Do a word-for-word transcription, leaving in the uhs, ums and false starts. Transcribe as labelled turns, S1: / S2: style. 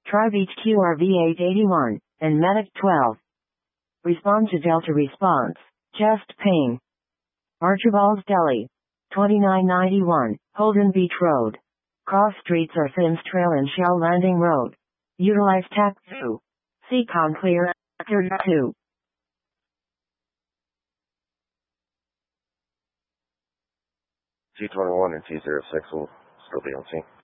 S1: Tri Beach Q R V eight eighty-one, and Medic twelve. Respond to Delta response. Chest pain. Archibald's Deli. twenty-nine ninety-one, Holden Beach Road. Cross streets are Sims Trail and Shell Landing Road. Utilize T A C two. Seacon Clear, thirty-two.
S2: T twenty-one and T zero six will still be on scene.